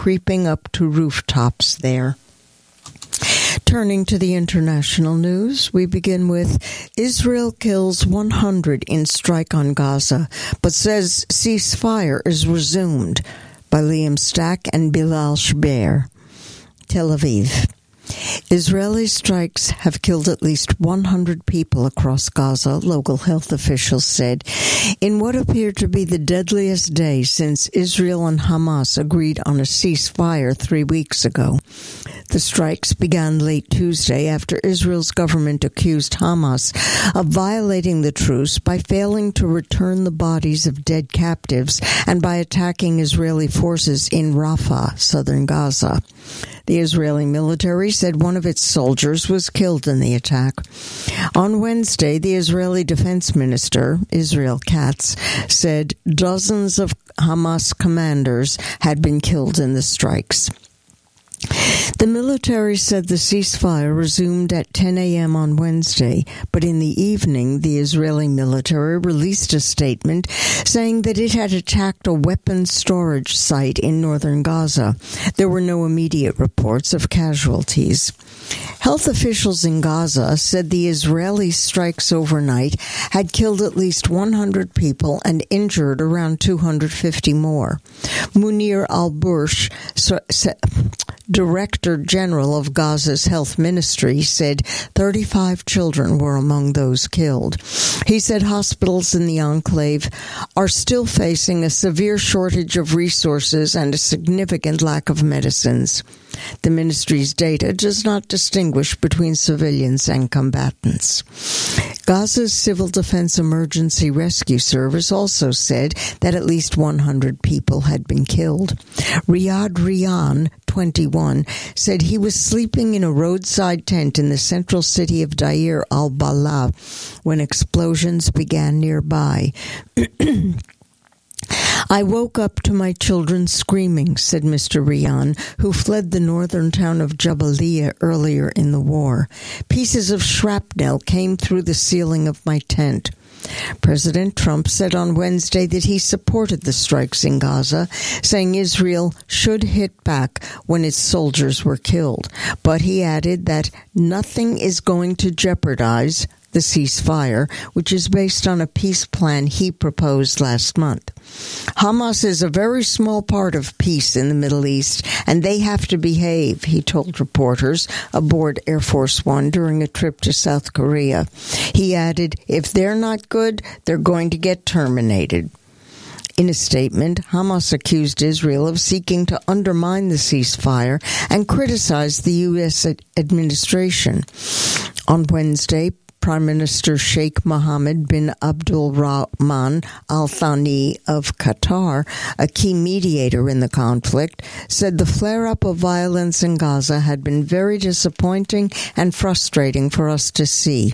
creeping up to rooftops there. Turning to the international news, we begin with Israel kills 100 in strike on Gaza, but says ceasefire is resumed, by Liam Stack and Bilal Shbeir. Tel Aviv. Israeli strikes have killed at least 100 people across Gaza, local health officials said, in what appeared to be the deadliest day since Israel and Hamas agreed on a ceasefire 3 weeks ago. The strikes began late Tuesday after Israel's government accused Hamas of violating the truce by failing to return the bodies of dead captives and by attacking Israeli forces in Rafah, southern Gaza. The Israeli military said one of its soldiers was killed in the attack. On Wednesday, the Israeli Defense Minister, Israel Katz, said dozens of Hamas commanders had been killed in the strikes. The military said the ceasefire resumed at 10 a.m. on Wednesday, but in the evening, the Israeli military released a statement saying that it had attacked a weapons storage site in northern Gaza. There were no immediate reports of casualties. Health officials in Gaza said the Israeli strikes overnight had killed at least 100 people and injured around 250 more. Munir al-Bursh, Director General of Gaza's Health Ministry, said 35 children were among those killed. He said hospitals in the enclave are still facing a severe shortage of resources and a significant lack of medicines. The ministry's data does not distinguish between civilians and combatants. Gaza's Civil Defense Emergency Rescue Service also said that at least 100 people had been killed. Riyad Riyan, 21, said he was sleeping in a roadside tent in the central city of Deir al-Balah when explosions began nearby. I woke up to my children screaming, said Mr. Riyan, who fled the northern town of Jabalia earlier in the war. Pieces of shrapnel came through the ceiling of my tent. President Trump said on Wednesday that he supported the strikes in Gaza, saying Israel should hit back when its soldiers were killed. But he added that nothing is going to jeopardize the ceasefire, which is based on a peace plan he proposed last month. Hamas is a very small part of peace in the Middle East, and they have to behave, he told reporters aboard Air Force One during a trip to South Korea. He added, if they're not good, they're going to get terminated. In a statement, Hamas accused Israel of seeking to undermine the ceasefire and criticized the U.S. administration. On Wednesday, Prime Minister Sheikh Mohammed bin Abdul Rahman Al Thani of Qatar, a key mediator in the conflict, said the flare-up of violence in Gaza had been very disappointing and frustrating for us to see.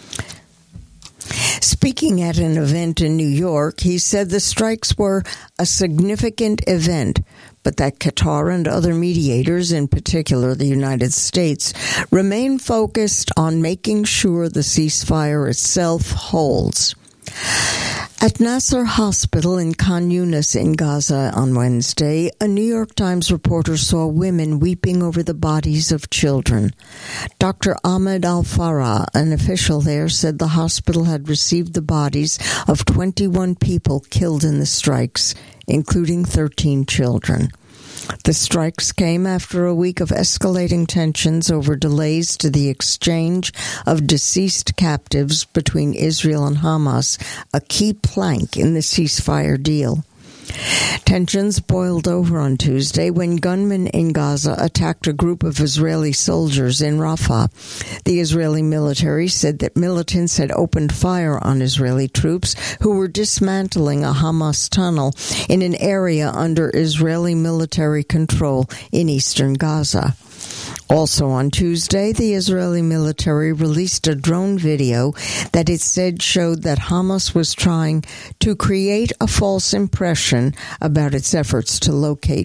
Speaking at an event in New York, he said the strikes were a significant event, but that Qatar and other mediators, in particular the United States, remain focused on making sure the ceasefire itself holds. At Nasser Hospital in Khan Yunis in Gaza on Wednesday, a New York Times reporter saw women weeping over the bodies of children. Dr. Ahmed Al-Farah, an official there, said the hospital had received the bodies of 21 people killed in the strikes, including 13 children. The strikes came after a week of escalating tensions over delays to the exchange of deceased captives between Israel and Hamas, a key plank in the ceasefire deal. Tensions boiled over on Tuesday when gunmen in Gaza attacked a group of Israeli soldiers in Rafah. The Israeli military said that militants had opened fire on Israeli troops who were dismantling a Hamas tunnel in an area under Israeli military control in eastern Gaza. Also on Tuesday, the Israeli military released a drone video that it said showed that Hamas was trying to create a false impression about its efforts to locate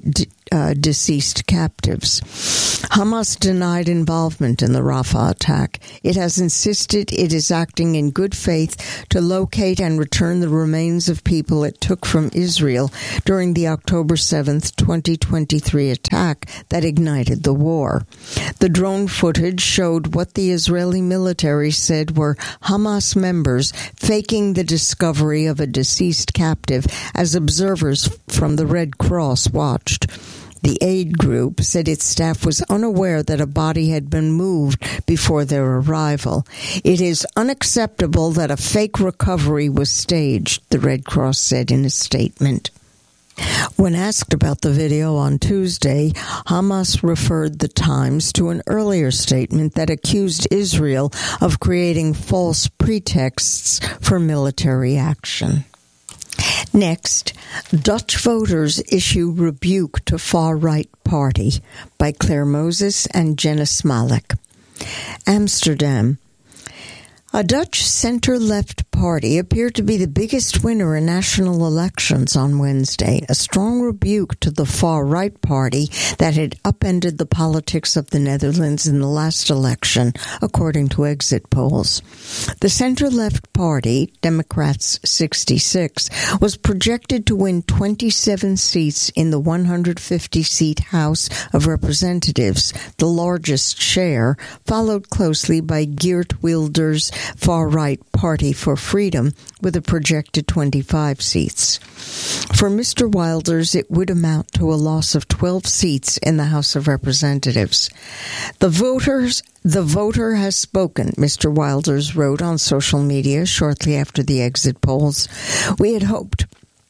deceased captives. Hamas denied involvement in the Rafah attack. It has insisted it is acting in good faith to locate and return the remains of people it took from Israel during the October 7th, 2023 attack that ignited the war. The drone footage showed what the Israeli military said were Hamas members faking the discovery of a deceased captive as observers from the Red Cross watched. The aid group said its staff was unaware that a body had been moved before their arrival. It is unacceptable that a fake recovery was staged, the Red Cross said in a statement. When asked about the video on Tuesday, Hamas referred the Times to an earlier statement that accused Israel of creating false pretexts for military action. Next, Dutch voters issue rebuke to far-right party by Claire Moses and Jenna Smalek. Amsterdam. A Dutch center-left party appeared to be the biggest winner in national elections on Wednesday, a strong rebuke to the far-right party that had upended the politics of the Netherlands in the last election, according to exit polls. The center-left party, Democrats 66, was projected to win 27 seats in the 150-seat House of Representatives, the largest share, followed closely by Geert Wilders' far-right Party for Freedom with a projected 25 seats. For Mr. Wilders, it would amount to a loss of 12 seats in the House of Representatives. The voter has spoken, Mr. Wilders wrote on social media shortly after the exit polls. We had hoped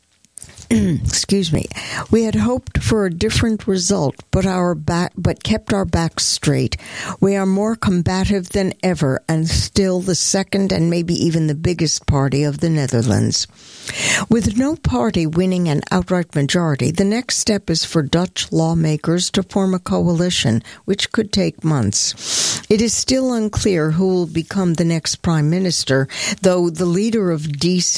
we had hoped for a different result, but kept our backs straight. We are more combative than ever and still the second and maybe even the biggest party of the Netherlands. With no party winning an outright majority, the next step is for Dutch lawmakers to form a coalition, which could take months. It is still unclear who will become the next prime minister, though the leader of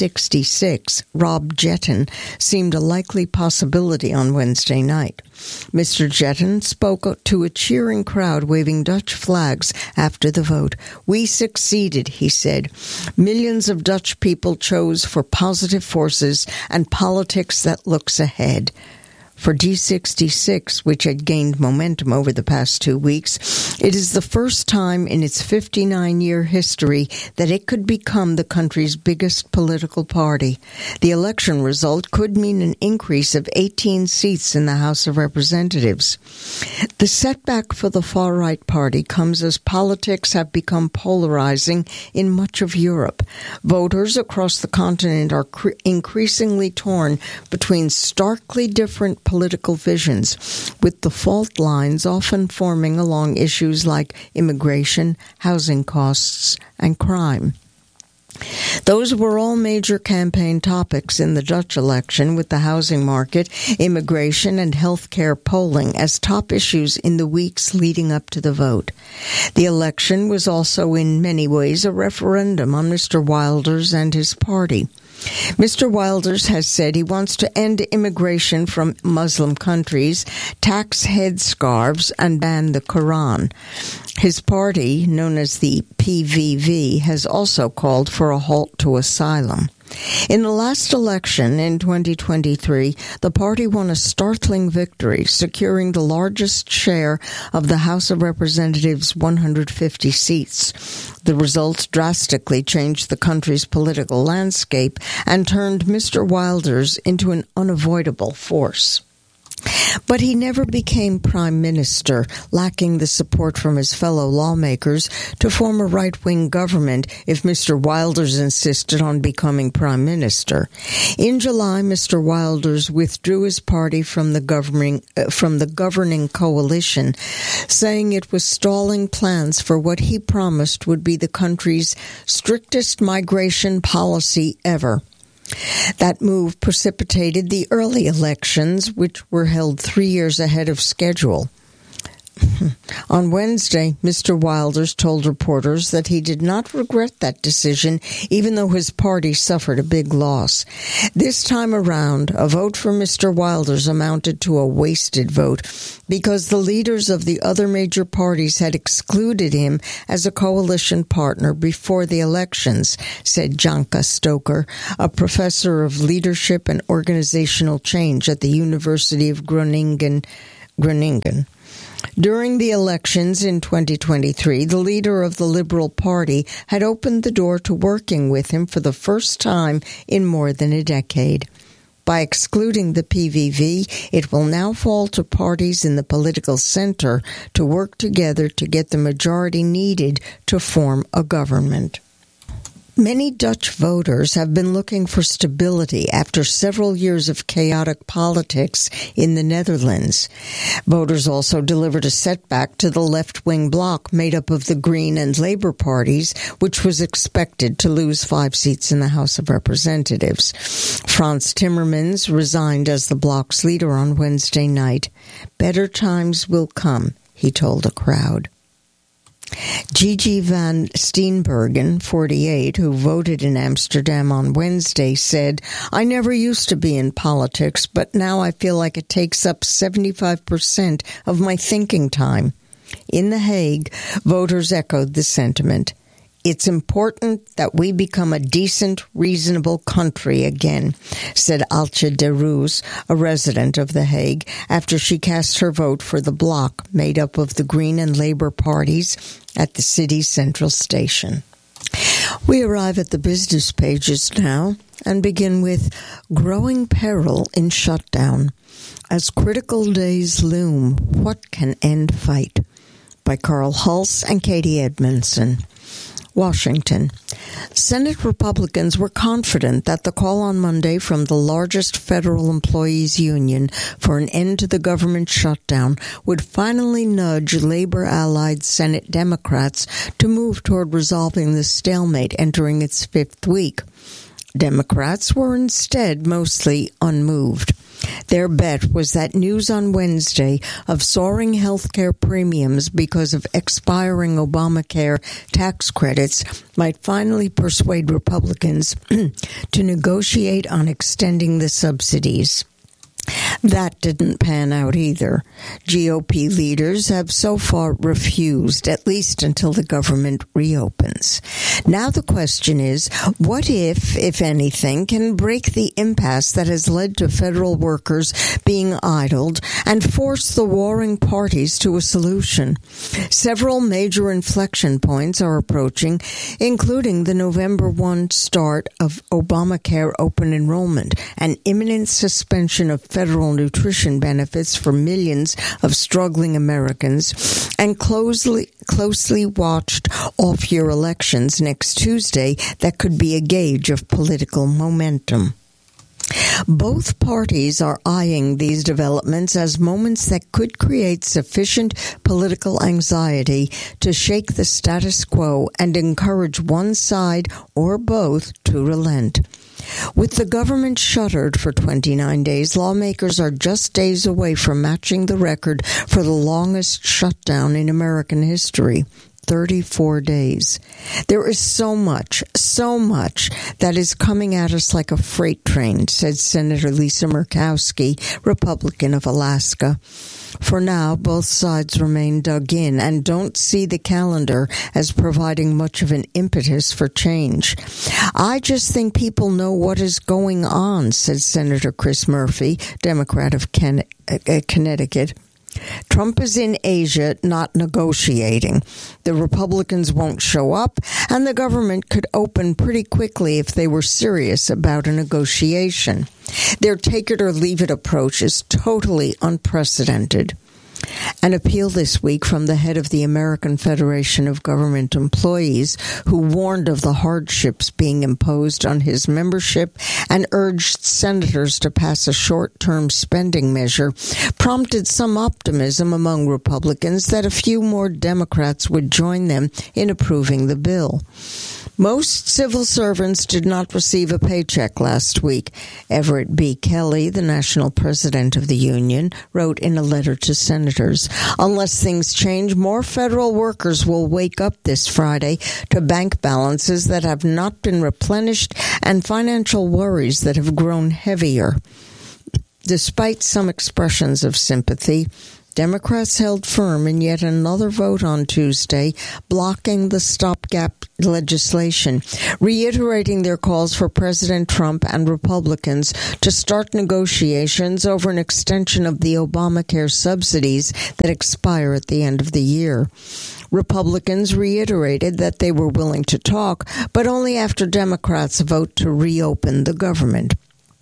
D66, Rob Jetten, seemed a likely possibility on Wednesday night. Mr. Jetten spoke to a cheering crowd waving Dutch flags after the vote. We succeeded, he said. Millions of Dutch people chose for positive forces and politics that looks ahead. For D66, which had gained momentum over the past 2 weeks, it is the first time in its 59-year history that it could become the country's biggest political party. The election result could mean an increase of 18 seats in the House of Representatives. The setback for the far-right party comes as politics have become polarizing in much of Europe. Voters across the continent are increasingly torn between starkly different political visions, with the fault lines often forming along issues like immigration, housing costs, and crime. Those were all major campaign topics in the Dutch election, with the housing market, immigration, and health care polling as top issues in the weeks leading up to the vote. The election was also in many ways a referendum on Mr. Wilders and his party. Mr. Wilders has said he wants to end immigration from Muslim countries, tax headscarves, and ban the Quran. His party, known as the PVV, has also called for a halt to asylum. In the last election in 2023, the party won a startling victory, securing the largest share of the House of Representatives' 150 seats. The results drastically changed the country's political landscape and turned Mr. Wilders into an unavoidable force. But he never became prime minister, lacking the support from his fellow lawmakers to form a right-wing government if Mr. Wilders insisted on becoming prime minister. In July, Mr. Wilders withdrew his party from the governing coalition, saying it was stalling plans for what he promised would be the country's strictest migration policy ever. That move precipitated the early elections, which were held 3 years ahead of schedule. On Wednesday, Mr. Wilders told reporters that he did not regret that decision, even though his party suffered a big loss. This time around, a vote for Mr. Wilders amounted to a wasted vote because the leaders of the other major parties had excluded him as a coalition partner before the elections, said Janka Stoker, a professor of leadership and organizational change at the University of Groningen. During the elections in 2023, the leader of the Liberal Party had opened the door to working with him for the first time in more than a decade. By excluding the PVV, it will now fall to parties in the political center to work together to get the majority needed to form a government. Many Dutch voters have been looking for stability after several years of chaotic politics in the Netherlands. Voters also delivered a setback to the left-wing bloc made up of the Green and Labour parties, which was expected to lose 5 seats in the House of Representatives. Frans Timmermans resigned as the bloc's leader on Wednesday night. "Better times will come," he told a crowd. Gigi van Steenbergen, 48, who voted in Amsterdam on Wednesday, said, "I never used to be in politics, but now I feel like it takes up 75% of my thinking time." In The Hague, voters echoed the sentiment. "It's important that we become a decent, reasonable country again," said Altje de Roos, a resident of The Hague, after she cast her vote for the bloc made up of the Green and Labour parties at the city's central station. We arrive at the business pages now and begin with growing peril in shutdown. As critical days loom, what can end fight? By Carl Hulse and Katie Edmondson. Washington. Senate Republicans were confident that the call on Monday from the largest federal employees union for an end to the government shutdown would finally nudge labor-allied Senate Democrats to move toward resolving the stalemate entering its 5th week. Democrats were instead mostly unmoved. Their bet was that news on Wednesday of soaring health care premiums because of expiring Obamacare tax credits might finally persuade Republicans to negotiate on extending the subsidies. That didn't pan out either. GOP leaders have so far refused, at least until the government reopens. Now the question is, what if anything, can break the impasse that has led to federal workers being idled and force the warring parties to a solution? Several major inflection points are approaching, including the November 1 start of Obamacare open enrollment, an imminent suspension of federal nutrition benefits for millions of struggling Americans, and closely watched off-year elections next Tuesday that could be a gauge of political momentum. Both parties are eyeing these developments as moments that could create sufficient political anxiety to shake the status quo and encourage one side or both to relent. With the government shuttered for 29 days, lawmakers are just days away from matching the record for the longest shutdown in American history. 34 days. There is so much that is coming at us like a freight train, said Senator Lisa Murkowski, Republican of Alaska. For now, both sides remain dug in and don't see the calendar as providing much of an impetus for change. "I just think people know what is going on," said Senator Chris Murphy, Democrat of Connecticut. "Trump is in Asia, not negotiating. The Republicans won't show up, and the government could open pretty quickly if they were serious about a negotiation. Their take-it-or-leave-it approach is totally unprecedented." An appeal this week from the head of the American Federation of Government Employees, who warned of the hardships being imposed on his membership and urged senators to pass a short-term spending measure, prompted some optimism among Republicans that a few more Democrats would join them in approving the bill. Most civil servants did not receive a paycheck last week. Everett B. Kelly, the national president of the union, wrote in a letter to senators, "Unless things change, more federal workers will wake up this Friday to bank balances that have not been replenished and financial worries that have grown heavier." Despite some expressions of sympathy, Democrats held firm in yet another vote on Tuesday, blocking the stopgap legislation, reiterating their calls for President Trump and Republicans to start negotiations over an extension of the Obamacare subsidies that expire at the end of the year. Republicans reiterated that they were willing to talk, but only after Democrats vote to reopen the government.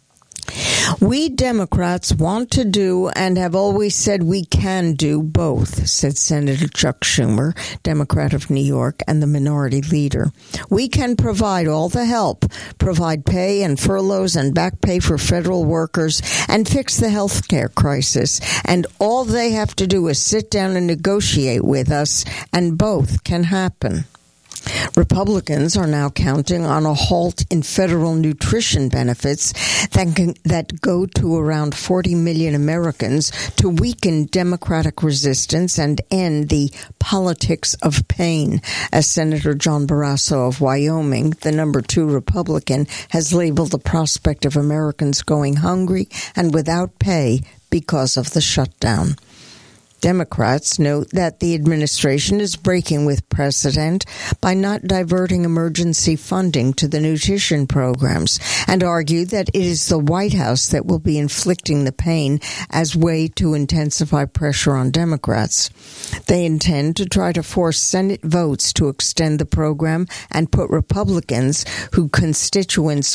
"We Democrats want to do and have always said we can do both," said Senator Chuck Schumer, Democrat of New York and the minority leader. "We can provide all the help, provide pay and furloughs and back pay for federal workers, and fix the health care crisis. And all they have to do is sit down and negotiate with us, and both can happen." Republicans are now counting on a halt in federal nutrition benefits that go to around 40 million Americans to weaken Democratic resistance and end the politics of pain, as Senator John Barrasso of Wyoming, the number 2 Republican, has labeled the prospect of Americans going hungry and without pay because of the shutdown. Democrats note that the administration is breaking with precedent by not diverting emergency funding to the nutrition programs and argue that it is the White House that will be inflicting the pain as way to intensify pressure on Democrats. They intend to try to force Senate votes to extend the program and put Republicans whose constituents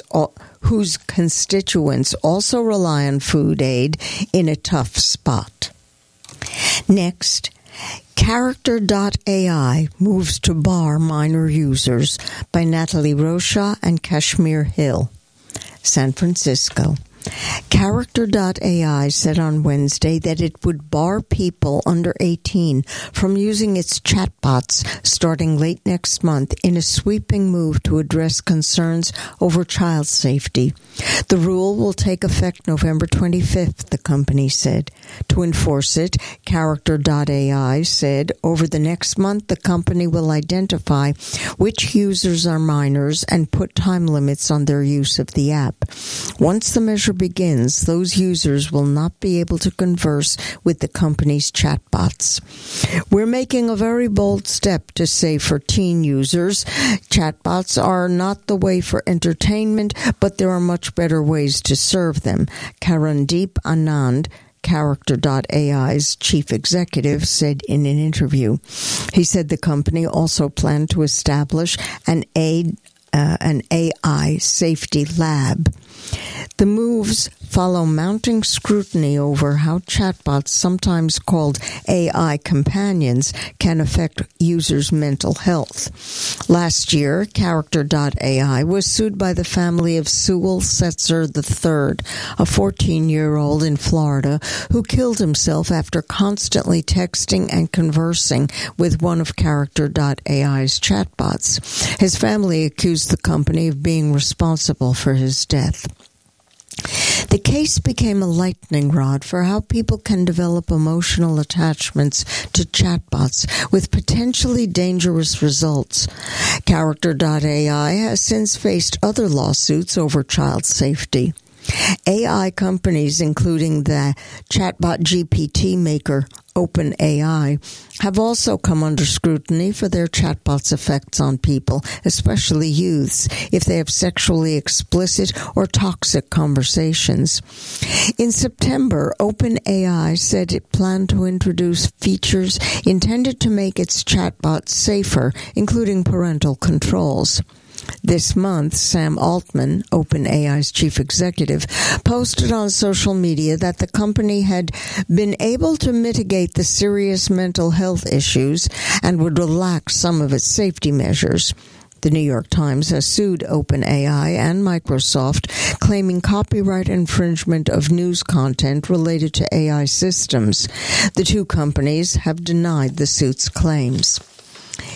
also rely on food aid in a tough spot. Next, Character.ai moves to bar minor users by Natalie Rocha and Kashmir Hill, San Francisco. Character.ai said on Wednesday that it would bar people under 18 from using its chatbots starting late next month in a sweeping move to address concerns over child safety. The rule will take effect November 25th, the company said. To enforce it, Character.ai said over the next month the company will identify which users are minors and put time limits on their use of the app. Once the measure begins, those users will not be able to converse with the company's chatbots. "We're making a very bold step to say for teen users, chatbots are not the way for entertainment, but there are much better ways to serve them," Karandeep Anand, Character.ai's chief executive, said in an interview. He said the company also planned to establish an AI safety lab. The moves follow mounting scrutiny over how chatbots, sometimes called AI companions, can affect users' mental health. Last year, Character.ai was sued by the family of Sewell Setzer III, a 14-year-old in Florida who killed himself after constantly texting and conversing with one of Character.ai's chatbots. His family accused the company of being responsible for his death. The case became a lightning rod for how people can develop emotional attachments to chatbots with potentially dangerous results. Character.ai has since faced other lawsuits over child safety. AI companies, including the chatbot GPT maker OpenAI, have also come under scrutiny for their chatbots' effects on people, especially youths, if they have sexually explicit or toxic conversations. In September, OpenAI said it planned to introduce features intended to make its chatbots safer, including parental controls. This month, Sam Altman, OpenAI's chief executive, posted on social media that the company had been able to mitigate the serious mental health issues and would relax some of its safety measures. The New York Times has sued OpenAI and Microsoft, claiming copyright infringement of news content related to AI systems. The two companies have denied the suit's claims.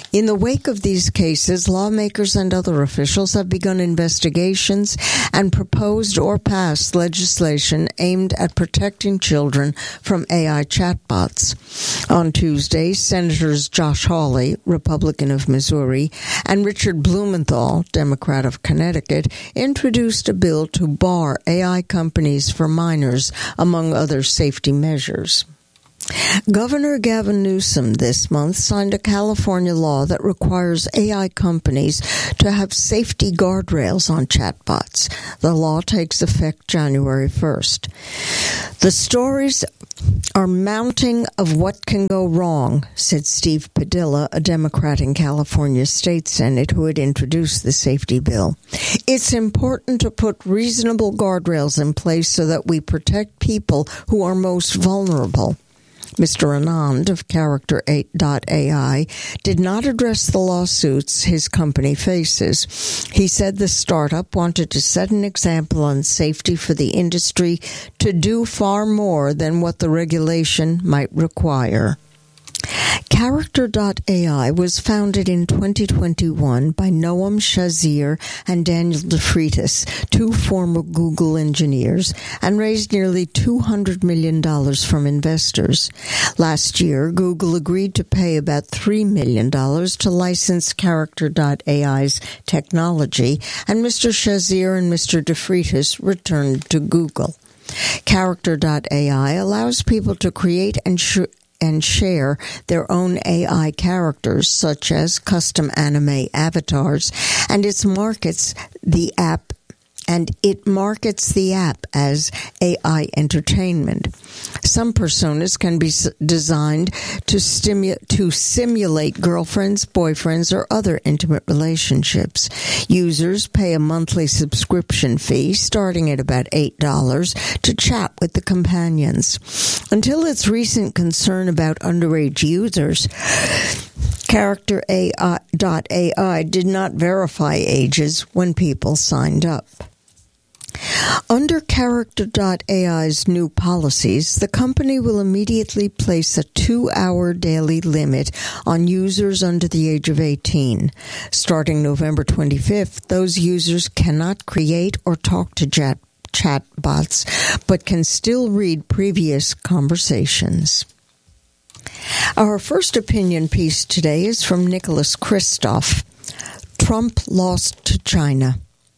In the wake of these cases, lawmakers and other officials have begun investigations and proposed or passed legislation aimed at protecting children from AI chatbots. On Tuesday, Senators Josh Hawley, Republican of Missouri, and Richard Blumenthal, Democrat of Connecticut, introduced a bill to bar AI companies for minors, among other safety measures. Governor Gavin Newsom this month signed a California law that requires AI companies to have safety guardrails on chatbots. The law takes effect January 1st. The stories are mounting of what can go wrong, said Steve Padilla, a Democrat in California State Senate who had introduced the safety bill. It's important to put reasonable guardrails in place so that we protect people who are most vulnerable. Mr. Anand of Character.ai did not address the lawsuits his company faces. He said the startup wanted to set an example on safety for the industry to do far more than what the regulation might require. Character.ai was founded in 2021 by Noam Shazir and Daniel DeFreitas, two former Google engineers, and raised nearly $200 million from investors. Last year, Google agreed to pay about $3 million to license Character.ai's technology, and Mr. Shazir and Mr. DeFreitas returned to Google. Character.ai allows people to create and share their own AI characters, such as custom anime avatars, and it markets the app as AI entertainment. Some personas can be designed to simulate girlfriends, boyfriends, or other intimate relationships. Users pay a monthly subscription fee, starting at about $8, to chat with the companions. Until its recent concern about underage users, Character.ai did not verify ages when people signed up. Under Character.ai's new policies, the company will immediately place a 2-hour daily limit on users under the age of 18. Starting November 25th, those users cannot create or talk to chatbots, but can still read previous conversations. Our first opinion piece today is from Nicholas Kristof. Trump lost to China.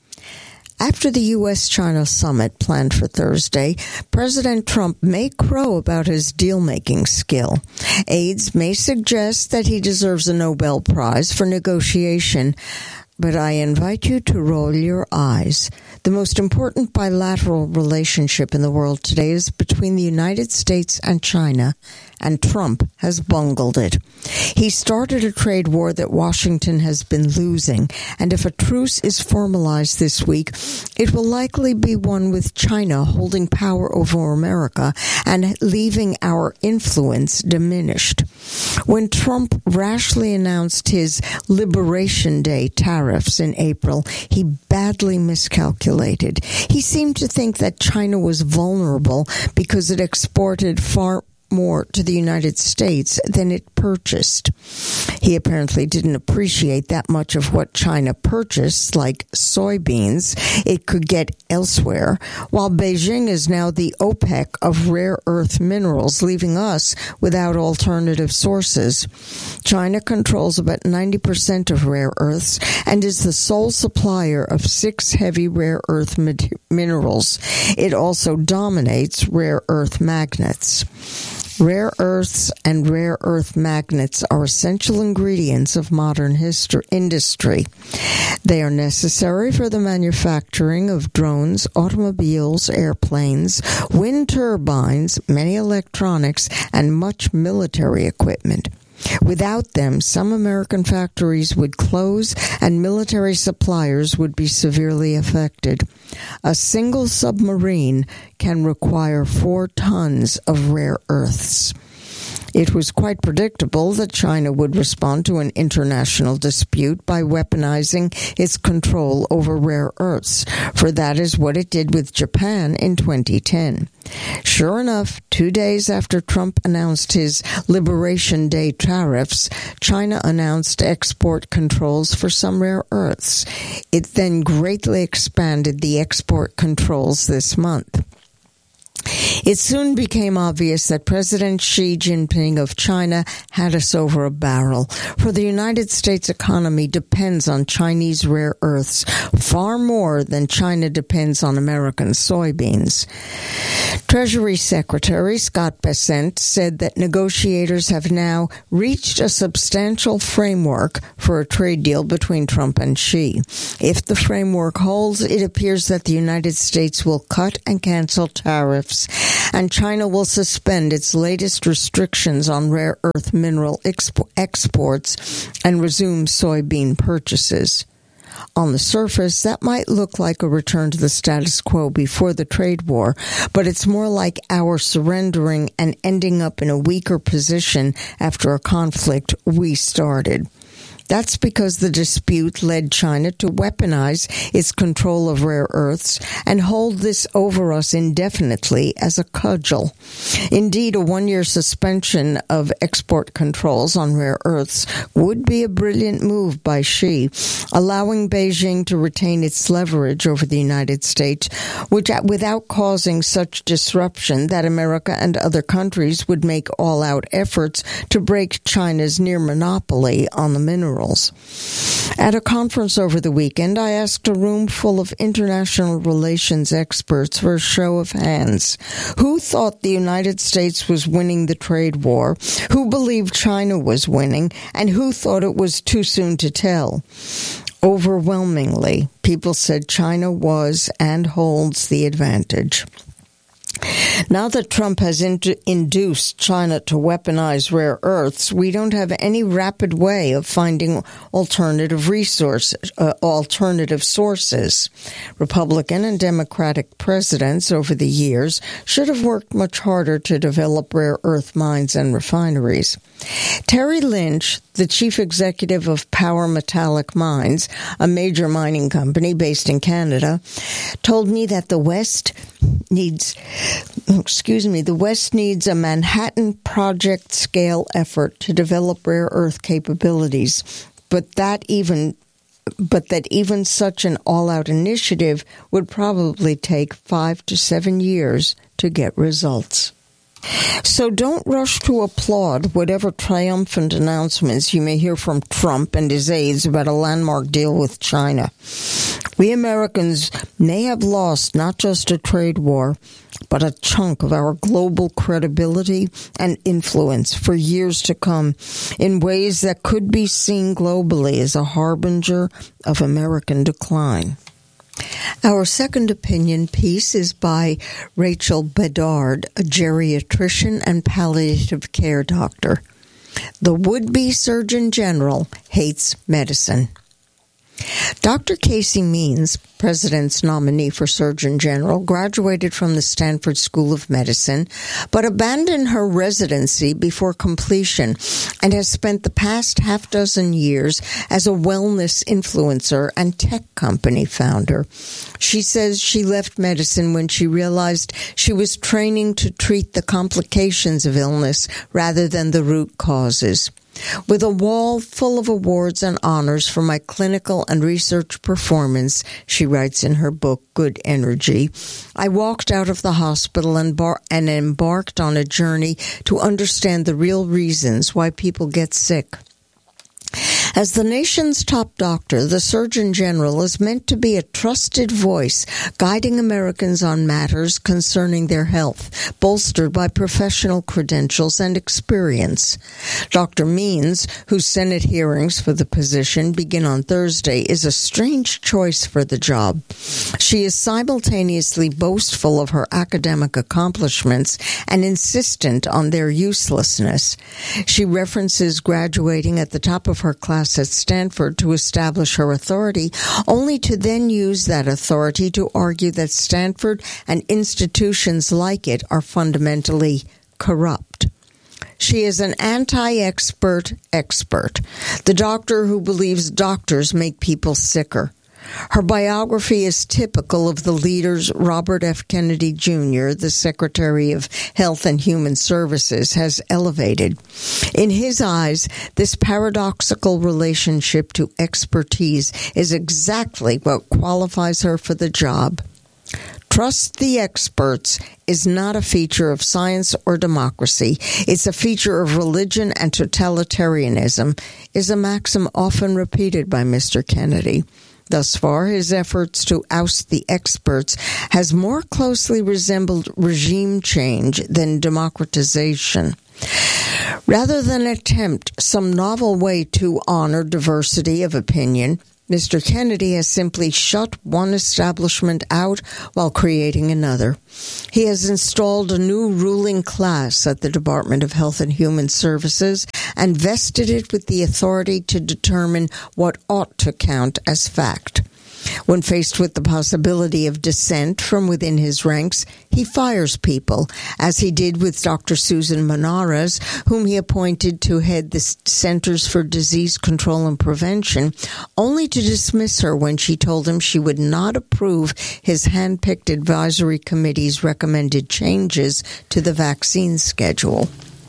After the U.S.-China summit planned for Thursday, President Trump may crow about his deal-making skill. Aides may suggest that he deserves a Nobel Prize for negotiation, but I invite you to roll your eyes. The most important bilateral relationship in the world today is between the United States and China, and Trump has bungled it. He started a trade war that Washington has been losing, and if a truce is formalized this week, it will likely be one with China holding power over America and leaving our influence diminished. When Trump rashly announced his Liberation Day tariffs in April, he badly miscalculated. He seemed to think that China was vulnerable because it exported far more to the United States than it purchased. He apparently didn't appreciate that much of what China purchased, like soybeans, it could get elsewhere, while Beijing is now the OPEC of rare earth minerals, leaving us without alternative sources. China controls about 90% of rare earths and is the sole supplier of 6 heavy rare earth minerals. It also dominates rare earth magnets. Rare earths and rare earth magnets are essential ingredients of modern industry. They are necessary for the manufacturing of drones, automobiles, airplanes, wind turbines, many electronics, and much military equipment. Without them, some American factories would close and military suppliers would be severely affected. A single submarine can require 4 tons of rare earths. It was quite predictable that China would respond to an international dispute by weaponizing its control over rare earths, for that is what it did with Japan in 2010. Sure enough, 2 days after Trump announced his Liberation Day tariffs, China announced export controls for some rare earths. It then greatly expanded the export controls this month. It soon became obvious that President Xi Jinping of China had us over a barrel, for the United States economy depends on Chinese rare earths far more than China depends on American soybeans. Treasury Secretary Scott Bessent said that negotiators have now reached a substantial framework for a trade deal between Trump and Xi. If the framework holds, it appears that the United States will cut and cancel tariffs, and China will suspend its latest restrictions on rare earth mineral exports and resume soybean purchases. On the surface, that might look like a return to the status quo before the trade war, but it's more like our surrendering and ending up in a weaker position after a conflict we started. That's because the dispute led China to weaponize its control of rare earths and hold this over us indefinitely as a cudgel. Indeed, a one-year suspension of export controls on rare earths would be a brilliant move by Xi, allowing Beijing to retain its leverage over the United States, which, without causing such disruption that America and other countries would make all-out efforts to break China's near monopoly on the minerals. At a conference over the weekend, I asked a room full of international relations experts for a show of hands. Who thought the United States was winning the trade war? Who believed China was winning? And who thought it was too soon to tell? Overwhelmingly, people said China was and holds the advantage. Now that Trump has induced China to weaponize rare earths, we don't have any rapid way of finding alternative sources. Republican and Democratic presidents over the years should have worked much harder to develop rare earth mines and refineries. Terry Lynch, the chief executive of Power Metallic Mines, a major mining company based in Canada, told me that the West needs a Manhattan Project scale effort to develop rare earth capabilities, but that even such an all-out initiative would probably take 5 to 7 years to get results. So don't rush to applaud whatever triumphant announcements you may hear from Trump and his aides about a landmark deal with China. We Americans may have lost not just a trade war, but a chunk of our global credibility and influence for years to come in ways that could be seen globally as a harbinger of American decline. Our second opinion piece is by Rachel Bedard, a geriatrician and palliative care doctor. The would-be Surgeon General hates medicine. Dr. Casey Means, President's nominee for Surgeon General, graduated from the Stanford School of Medicine, but abandoned her residency before completion and has spent the past half-dozen years as a wellness influencer and tech company founder. She says she left medicine when she realized she was training to treat the complications of illness rather than the root causes. With a wall full of awards and honors for my clinical and research performance, she writes in her book, Good Energy, I walked out of the hospital and embarked on a journey to understand the real reasons why people get sick. As the nation's top doctor, the Surgeon General is meant to be a trusted voice guiding Americans on matters concerning their health, bolstered by professional credentials and experience. Dr. Means, whose Senate hearings for the position begin on Thursday, is a strange choice for the job. She is simultaneously boastful of her academic accomplishments and insistent on their uselessness. She references graduating at the top of her class at Stanford to establish her authority, only to then use that authority to argue that Stanford and institutions like it are fundamentally corrupt. She is an anti-expert expert, the doctor who believes doctors make people sicker. Her biography is typical of the leaders Robert F. Kennedy Jr., the Secretary of Health and Human Services, has elevated. In his eyes, this paradoxical relationship to expertise is exactly what qualifies her for the job. Trust the experts is not a feature of science or democracy. It's a feature of religion and totalitarianism, is a maxim often repeated by Mr. Kennedy. Thus far, his efforts to oust the experts has more closely resembled regime change than democratization. Rather than attempt some novel way to honor diversity of opinion, Mr. Kennedy has simply shut one establishment out while creating another. He has installed a new ruling class at the Department of Health and Human Services and vested it with the authority to determine what ought to count as fact. When faced with the possibility of dissent from within his ranks, he fires people, as he did with Dr. Susan Menares, whom he appointed to head the Centers for Disease Control and Prevention, only to dismiss her when she told him she would not approve his hand-picked advisory committee's recommended changes to the vaccine schedule.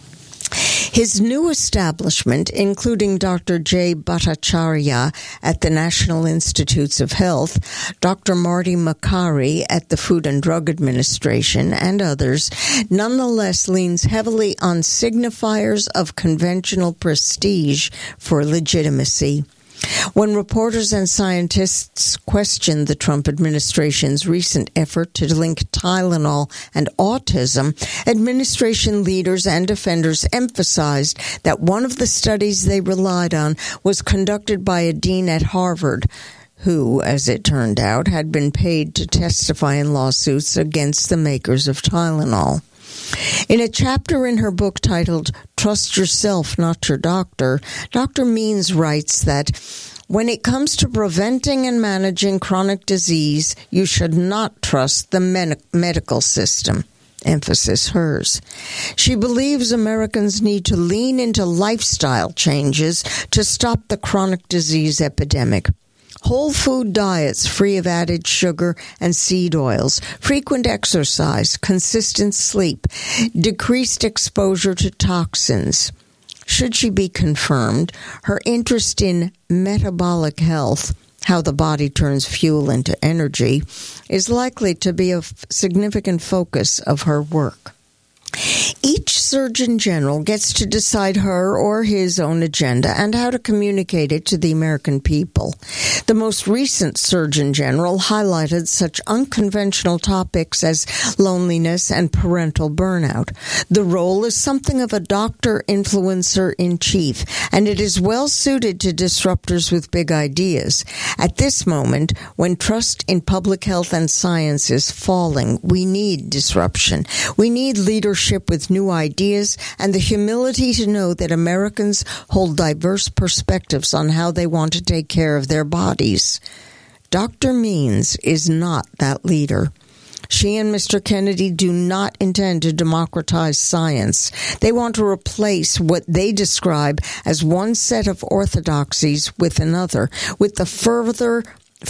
His new establishment, including Dr. Jay Bhattacharya at the National Institutes of Health, Dr. Marty Makary at the Food and Drug Administration, and others, nonetheless leans heavily on signifiers of conventional prestige for legitimacy. When reporters and scientists questioned the Trump administration's recent effort to link Tylenol and autism, administration leaders and defenders emphasized that one of the studies they relied on was conducted by a dean at Harvard, who, as it turned out, had been paid to testify in lawsuits against the makers of Tylenol. In a chapter in her book titled Trust Yourself, Not Your Doctor, Dr. Means writes that when it comes to preventing and managing chronic disease, you should not trust the medical system. Emphasis hers. She believes Americans need to lean into lifestyle changes to stop the chronic disease epidemic. Whole food diets free of added sugar and seed oils, frequent exercise, consistent sleep, decreased exposure to toxins. Should she be confirmed, her interest in metabolic health, how the body turns fuel into energy, is likely to be a significant focus of her work. Each Surgeon General gets to decide her or his own agenda and how to communicate it to the American people. The most recent Surgeon General highlighted such unconventional topics as loneliness and parental burnout. The role is something of a doctor-influencer-in-chief, and it is well suited to disruptors with big ideas. At this moment, when trust in public health and science is falling, we need disruption. We need leadership with new ideas and the humility to know that Americans hold diverse perspectives on how they want to take care of their bodies. Dr. Means is not that leader. She and Mr. Kennedy do not intend to democratize science. They want to replace what they describe as one set of orthodoxies with another, with the fervor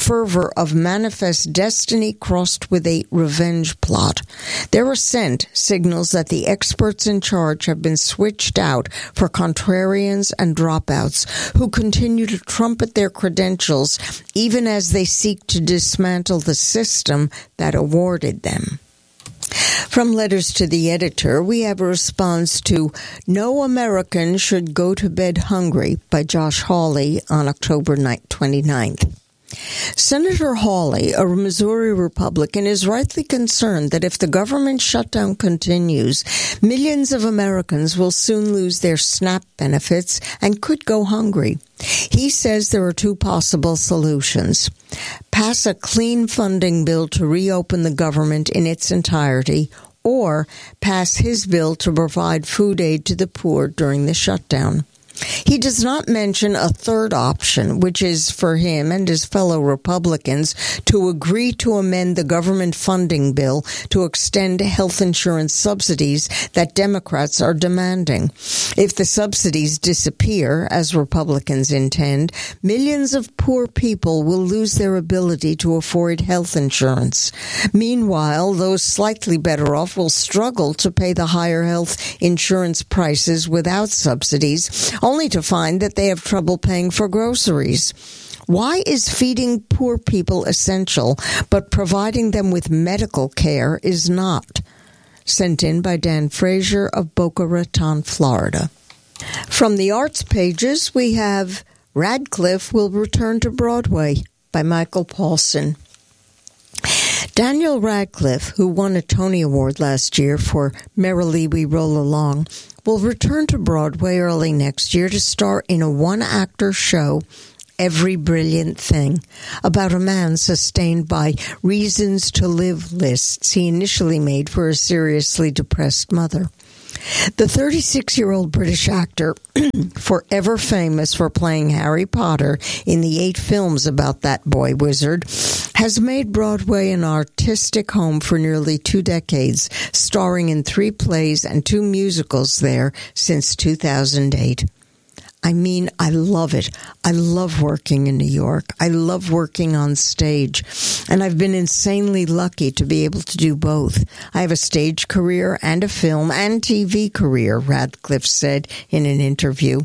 of manifest destiny crossed with a revenge plot. Their ascent signals that the experts in charge have been switched out for contrarians and dropouts who continue to trumpet their credentials even as they seek to dismantle the system that awarded them. From Letters to the Editor, we have a response to No American Should Go to Bed Hungry by Josh Hawley on October 29th. Senator Hawley, a Missouri Republican, is rightly concerned that if the government shutdown continues, millions of Americans will soon lose their SNAP benefits and could go hungry. He says there are two possible solutions. Pass a clean funding bill to reopen the government in its entirety, or pass his bill to provide food aid to the poor during the shutdown. He does not mention a third option, which is for him and his fellow Republicans to agree to amend the government funding bill to extend health insurance subsidies that Democrats are demanding. If the subsidies disappear, as Republicans intend, millions of poor people will lose their ability to afford health insurance. Meanwhile, those slightly better off will struggle to pay the higher health insurance prices without subsidies, only to find that they have trouble paying for groceries. Why is feeding poor people essential, but providing them with medical care is not? Sent in by Dan Frazier of Boca Raton, Florida. From the arts pages, we have Radcliffe Will Return to Broadway by Michael Paulson. Daniel Radcliffe, who won a Tony Award last year for Merrily We Roll Along, will return to Broadway early next year to star in a one-actor show, Every Brilliant Thing, about a man sustained by reasons to live lists he initially made for a seriously depressed mother. The 36-year-old British actor, forever famous for playing Harry Potter in the 8 films about that boy wizard, has made Broadway an artistic home for nearly 2 decades, starring in 3 plays and 2 musicals there since 2008. I mean, I love it. I love working in New York. I love working on stage. And I've been insanely lucky to be able to do both. I have a stage career and a film and TV career, Radcliffe said in an interview.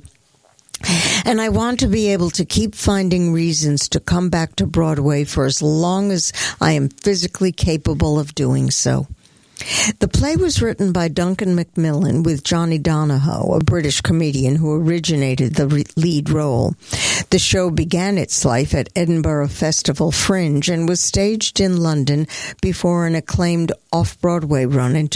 And I want to be able to keep finding reasons to come back to Broadway for as long as I am physically capable of doing so. The play was written by Duncan Macmillan with Johnny Donahoe, a British comedian who originated the lead role. The show began its life at Edinburgh Festival Fringe and was staged in London before an acclaimed off-Broadway run in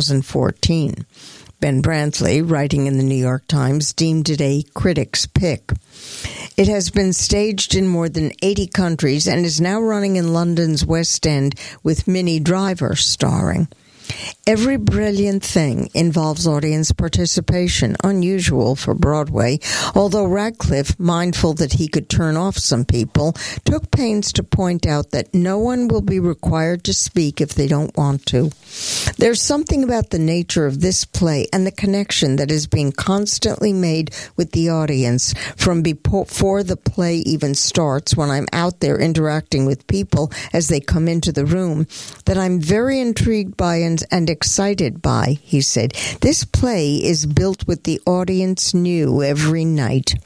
2014. Ben Brantley, writing in the New York Times, deemed it a critic's pick. It has been staged in more than 80 countries and is now running in London's West End with Minnie Driver starring. Every Brilliant Thing involves audience participation, unusual for Broadway, although Radcliffe, mindful that he could turn off some people, took pains to point out that no one will be required to speak if they don't want to. There's something about the nature of this play and the connection that is being constantly made with the audience from before the play even starts, when I'm out there interacting with people as they come into the room, that I'm very intrigued by and excited by, he said. This play is built with the audience new every night.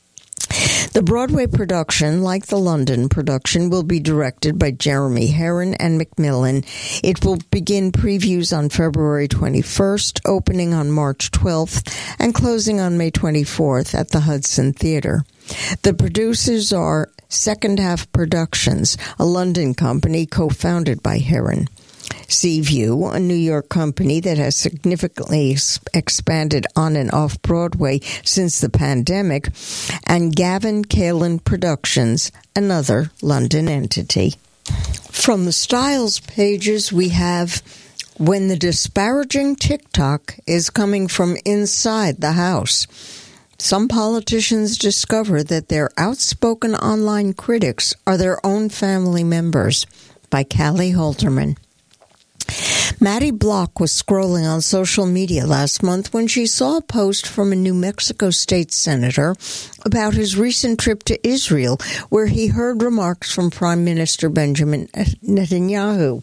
The Broadway production, like the London production, will be directed by Jeremy Herron and Macmillan. It will begin previews on February 21st, opening on March 12th, and closing on May 24th at the Hudson Theatre. The producers are Second Half Productions, a London company co-founded by Herron. Seaview, a New York company that has significantly expanded on and off Broadway since the pandemic, and Gavin Kalin Productions, another London entity. From the styles pages, we have When the Disparaging TikTok is Coming from Inside the House. Some politicians discover that their outspoken online critics are their own family members, by Callie Halterman. Maddie Block was scrolling on social media last month when she saw a post from a New Mexico state senator about his recent trip to Israel, where he heard remarks from Prime Minister Benjamin Netanyahu.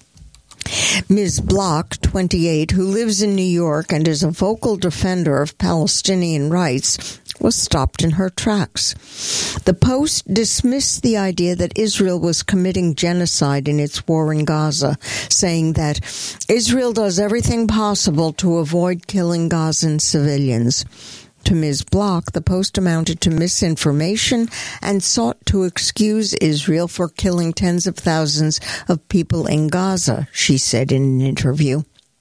Ms. Block, 28, who lives in New York and is a vocal defender of Palestinian rights, was stopped in her tracks. The Post dismissed the idea that Israel was committing genocide in its war in Gaza, saying that Israel does everything possible to avoid killing Gazan civilians. To Ms. Block, the Post amounted to misinformation and sought to excuse Israel for killing tens of thousands of people in Gaza, she said in an interview.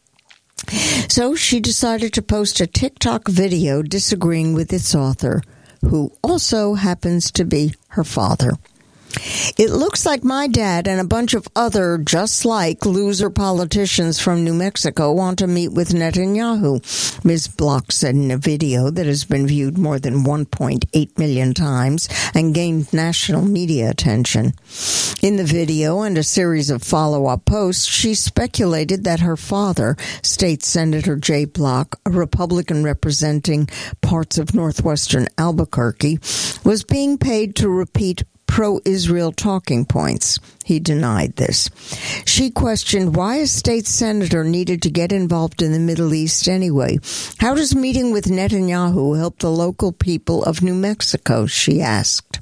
So she decided to post a TikTok video disagreeing with its author, who also happens to be her father. It looks like my dad and a bunch of other just-like loser politicians from New Mexico want to meet with Netanyahu, Ms. Block said in a video that has been viewed more than 1.8 million times and gained national media attention. In the video and a series of follow-up posts, she speculated that her father, State Senator Jay Block, a Republican representing parts of northwestern Albuquerque, was being paid to repeat pro-Israel talking points. He denied this. She questioned why a state senator needed to get involved in the Middle East anyway. How does meeting with Netanyahu help the local people of New Mexico, she asked.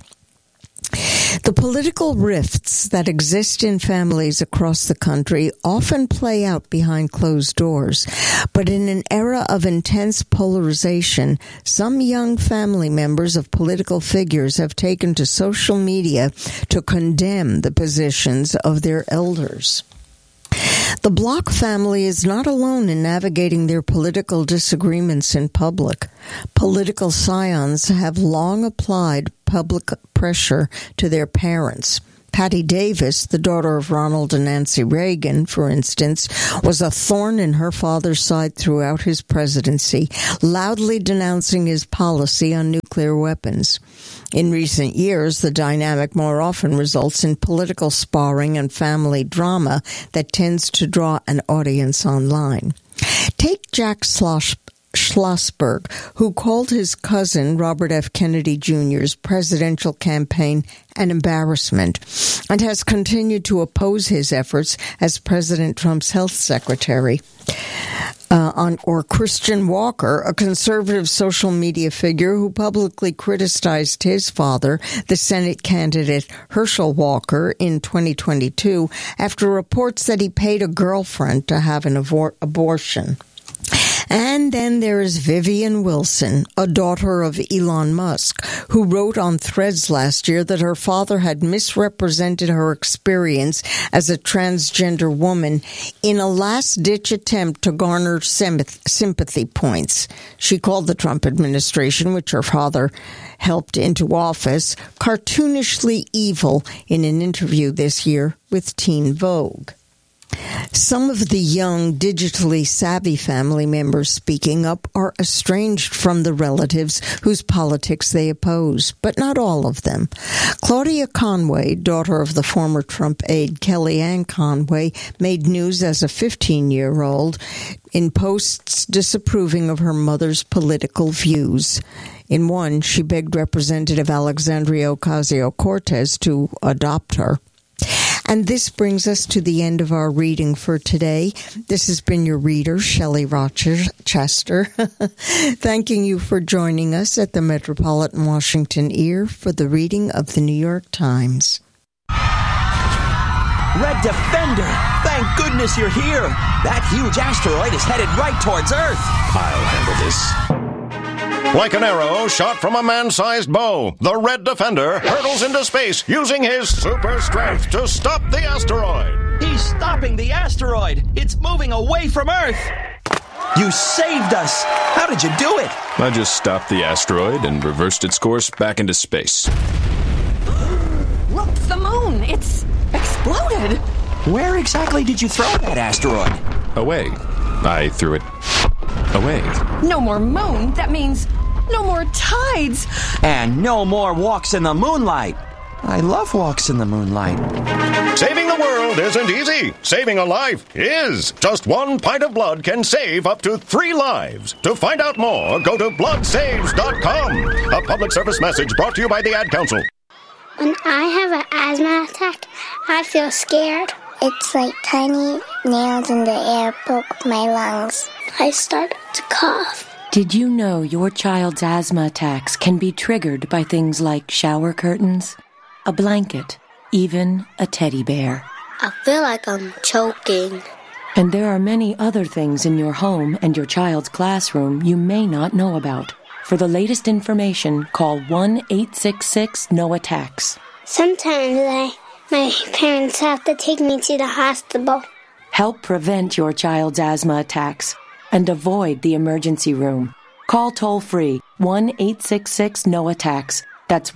The political rifts that exist in families across the country often play out behind closed doors, but in an era of intense polarization, some young family members of political figures have taken to social media to condemn the positions of their elders. The Block family is not alone in navigating their political disagreements in public. Political scions have long applied public pressure to their parents. Patty Davis, the daughter of Ronald and Nancy Reagan, for instance, was a thorn in her father's side throughout his presidency, loudly denouncing his policy on nuclear weapons. In recent years, the dynamic more often results in political sparring and family drama that tends to draw an audience online. Take Jack Schlossberg, who called his cousin Robert F. Kennedy Jr.'s presidential campaign an embarrassment and has continued to oppose his efforts as President Trump's health secretary. Or Christian Walker, a conservative social media figure who publicly criticized his father, the Senate candidate Herschel Walker, in 2022 after reports that he paid a girlfriend to have an abortion. And then there is Vivian Wilson, a daughter of Elon Musk, who wrote on Threads last year that her father had misrepresented her experience as a transgender woman in a last-ditch attempt to garner sympathy points. She called the Trump administration, which her father helped into office, cartoonishly evil in an interview this year with Teen Vogue. Some of the young, digitally savvy family members speaking up are estranged from the relatives whose politics they oppose, but not all of them. Claudia Conway, daughter of the former Trump aide Kellyanne Conway, made news as a 15-year-old in posts disapproving of her mother's political views. In one, she begged Representative Alexandria Ocasio-Cortez to adopt her. And this brings us to the end of our reading for today. This has been your reader, Shelley Rochester, thanking you for joining us at the Metropolitan Washington Ear for the reading of the New York Times. Red Defender! Thank goodness you're here! That huge asteroid is headed right towards Earth! I'll handle this. Like an arrow shot from a man-sized bow, the Red Defender hurtles into space using his super strength to stop the asteroid. He's stopping the asteroid! It's moving away from Earth! You saved us! How did you do it? I just stopped the asteroid and reversed its course back into space. Look, the moon! It's exploded! Where exactly did you throw that asteroid? Away. I threw it away. No more moon. That means no more tides. And no more walks in the moonlight. I love walks in the moonlight. Saving the world isn't easy. Saving a life is. Just 1 pint of blood can save up to 3 lives. To find out more, go to bloodsaves.com. A public service message brought to you by the Ad Council. When I have an asthma attack, I feel scared. It's like tiny nails in the air poke my lungs. I start to cough. Did you know your child's asthma attacks can be triggered by things like shower curtains, a blanket, even a teddy bear? I feel like I'm choking. And there are many other things in your home and your child's classroom you may not know about. For the latest information, call 1-866-NO-ATTACKS. Sometimes my parents have to take me to the hospital. Help prevent your child's asthma attacks and avoid the emergency room. Call toll-free 1-866-NO-ATTACKS. That's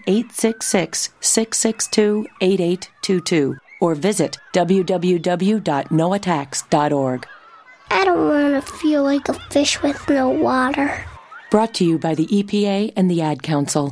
1-866-662-8822. Or visit www.noattacks.org. I don't want to feel like a fish with no water. Brought to you by the EPA and the Ad Council.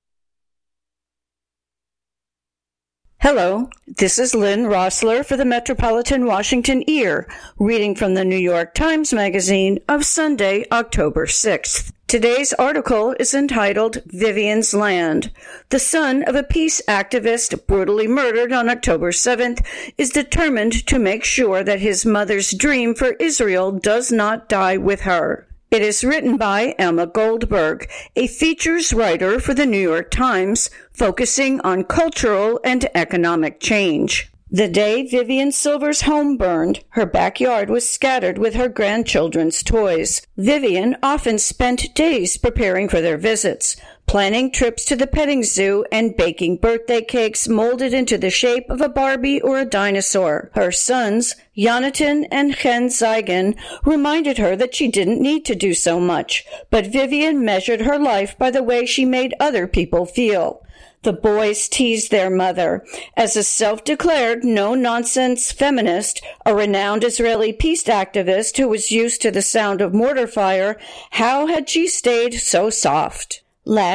Hello, this is Lynn Rossler for the Metropolitan Washington Ear, reading from the New York Times Magazine of Sunday, October 6th. Today's article is entitled Vivian's Land. The son of a peace activist brutally murdered on October 7th is determined to make sure that his mother's dream for Israel does not die with her. It is written by Emma Goldberg, a features writer for the New York Times, focusing on cultural and economic change. The day Vivian Silver's home burned, her backyard was scattered with her grandchildren's toys. Vivian often spent days preparing for their visits, planning trips to the petting zoo and baking birthday cakes molded into the shape of a Barbie or a dinosaur. Her sons, Jonathan and Chen Zeigen, reminded her that she didn't need to do so much, but Vivian measured her life by the way she made other people feel. The boys teased their mother. As a self-declared no-nonsense feminist, a renowned Israeli peace activist who was used to the sound of mortar fire, how had she stayed so soft? Last